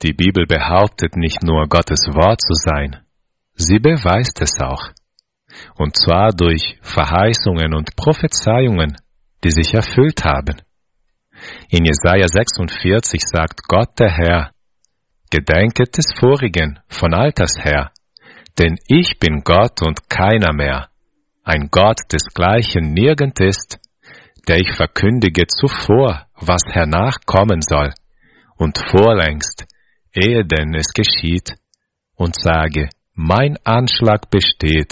Die Bibel behauptet nicht nur, Gottes Wort zu sein, sie beweist es auch. Und zwar durch Verheißungen und Prophezeiungen, die sich erfüllt haben. In Jesaja 46 sagt Gott der Herr: Gedenket des Vorigen von alters her, denn ich bin Gott und keiner mehr, ein Gott desgleichen nirgend ist, der ich verkündige zuvor, was hernach kommen soll, und vorlängst, ehe denn es geschieht, und sage, mein Anschlag besteht